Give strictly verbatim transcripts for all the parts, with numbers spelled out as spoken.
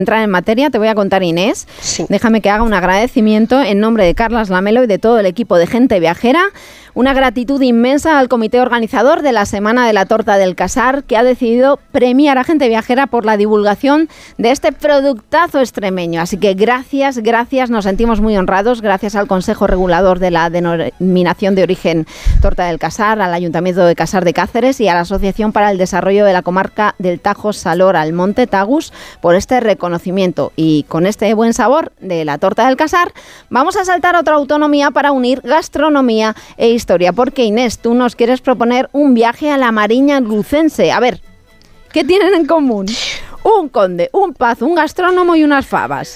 Entrar en materia, te voy a contar, Inés. Sí. Déjame que haga un agradecimiento en nombre de Carlas Lamelo y de todo el equipo de Gente Viajera. Una gratitud inmensa al comité organizador de la Semana de la Torta del Casar, que ha decidido premiar a Gente Viajera por la divulgación de este productazo extremeño. Así que gracias, gracias, nos sentimos muy honrados. Gracias al Consejo Regulador de la Denominación de Origen Torta del Casar, al Ayuntamiento de Casar de Cáceres y a la Asociación para el Desarrollo de la Comarca del Tajo-Salor-Almonte Tagus por este reconocimiento. Y con este buen sabor de la Torta del Casar, vamos a saltar a otra autonomía para unir gastronomía e historia. Porque, Inés, tú nos quieres proponer un viaje a la Mariña lucense. A ver, ¿qué tienen en común? Un conde, un pazo, un gastrónomo y unas fabas.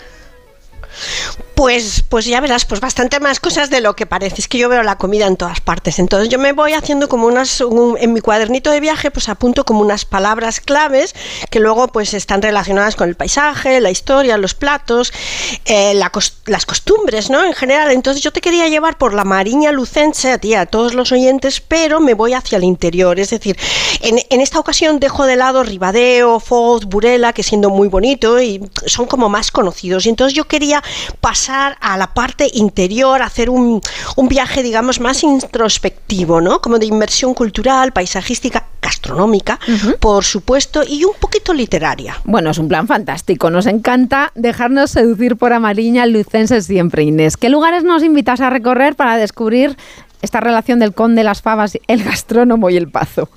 Pues, pues ya verás, pues bastante más cosas de lo que parece. Es que yo veo la comida en todas partes. Entonces yo me voy haciendo como unas, un, en mi cuadernito de viaje, pues apunto como unas palabras claves que luego pues están relacionadas con el paisaje, la historia, los platos, eh, la cost- las costumbres, ¿no? En general. Entonces yo te quería llevar por la Mariña lucense, a ti, a todos los oyentes, pero me voy hacia el interior. Es decir, en, en esta ocasión dejo de lado Ribadeo, Foz, Burela, que siendo muy bonito y son como más conocidos. Y entonces yo quería pasar a la parte interior, hacer un, un viaje, digamos, más introspectivo, ¿no? Como de inmersión cultural, paisajística, gastronómica, uh-huh. por supuesto, y un poquito literaria. Bueno, es un plan fantástico. Nos encanta dejarnos seducir por Mariña lucense siempre, Inés. ¿Qué lugares nos invitas a recorrer para descubrir esta relación del conde, las fabas, el gastrónomo y el pazo?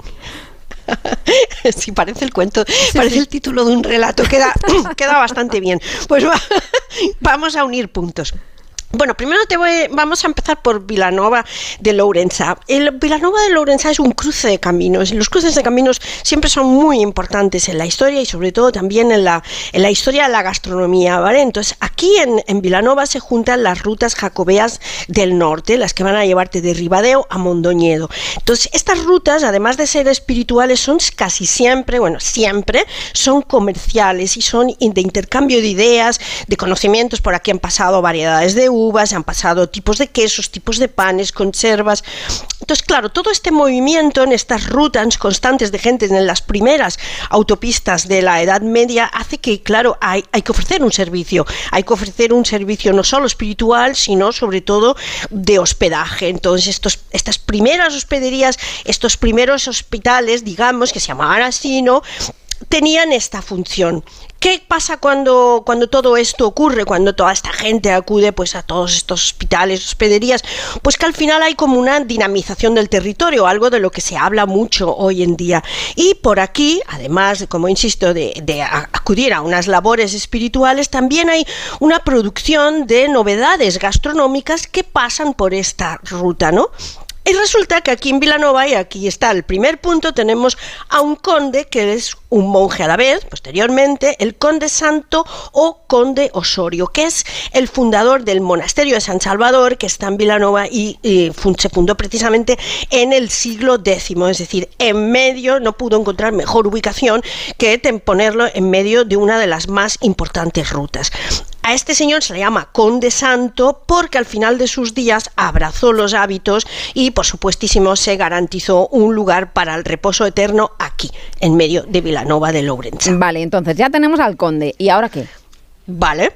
Sí, parece el cuento, sí, parece sí. el título de un relato, queda, queda bastante bien. Pues va, vamos a unir puntos. Bueno, primero te voy, vamos a empezar por Vilanova de Lourençà. El Vilanova de Lourençà es un cruce de caminos, y los cruces de caminos siempre son muy importantes en la historia y sobre todo también en la, en la historia de la gastronomía, ¿vale? Entonces, aquí en, en Vilanova se juntan las rutas jacobeas del norte, las que van a llevarte de Ribadeo a Mondoñedo. Entonces, estas rutas, además de ser espirituales, son casi siempre, bueno, siempre, son comerciales y son de intercambio de ideas, de conocimientos. Por aquí han pasado variedades de uvas, han pasado tipos de quesos, tipos de panes, conservas. Entonces, claro, todo este movimiento en estas rutas constantes de gente en las primeras autopistas de la Edad Media hace que, claro, hay, hay que ofrecer un servicio. Hay que ofrecer un servicio no solo espiritual, sino sobre todo de hospedaje. Entonces, estos, estas primeras hospederías, estos primeros hospitales, digamos, que se llamaban así, ¿no?, tenían esta función. ¿Qué pasa cuando, cuando todo esto ocurre, cuando toda esta gente acude pues a todos estos hospitales, hospederías? Pues que al final hay como una dinamización del territorio, algo de lo que se habla mucho hoy en día. Y por aquí, además, como insisto, de, de acudir a unas labores espirituales, también hay una producción de novedades gastronómicas que pasan por esta ruta, ¿no? Y resulta que aquí en Vilanova, y aquí está el primer punto, tenemos a un conde que es un monje a la vez, posteriormente, el conde Santo o conde Osorio, que es el fundador del monasterio de San Salvador, que está en Vilanova y, y fund, se fundó precisamente en el siglo décimo, es decir, en medio, no pudo encontrar mejor ubicación que ponerlo en medio de una de las más importantes rutas. A este señor se le llama Conde Santo porque al final de sus días abrazó los hábitos y, por supuestísimo, se garantizó un lugar para el reposo eterno aquí, en medio de Vilanova de Lourençà. Vale, entonces ya tenemos al conde. ¿Y ahora qué? Vale.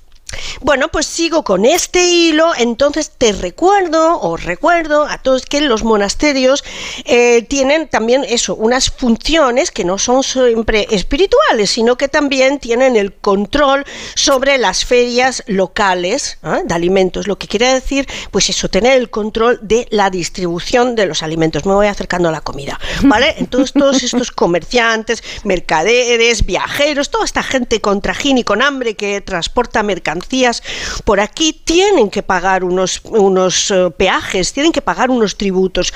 Bueno, pues sigo con este hilo. Entonces te recuerdo, os recuerdo a todos que los monasterios eh, tienen también eso, unas funciones que no son siempre espirituales, sino que también tienen el control sobre las ferias locales, ¿eh? de alimentos, lo que quiere decir, pues eso, tener el control de la distribución de los alimentos. Me voy acercando a la comida, ¿vale? Entonces todos estos comerciantes, mercaderes, viajeros, toda esta gente con trajín y con hambre que transporta mercancías por aquí tienen que pagar unos, unos uh, peajes, tienen que pagar unos tributos.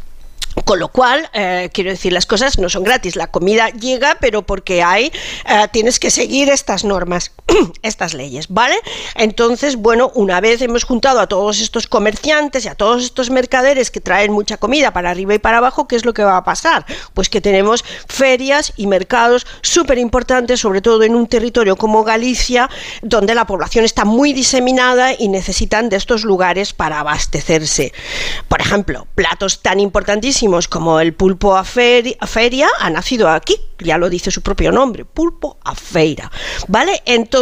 Con lo cual, eh, quiero decir, las cosas no son gratis. La comida llega, pero porque hay, eh, tienes que seguir estas normas, estas leyes, ¿vale? Entonces, bueno, una vez hemos juntado a todos estos comerciantes y a todos estos mercaderes que traen mucha comida para arriba y para abajo, ¿qué es lo que va a pasar? Pues que tenemos ferias y mercados súper importantes, sobre todo en un territorio como Galicia, donde la población está muy diseminada y necesitan de estos lugares para abastecerse. Por ejemplo, platos tan importantísimos como el pulpo a feria, a feria ha nacido aquí, ya lo dice su propio nombre, pulpo a feira, ¿vale? Entonces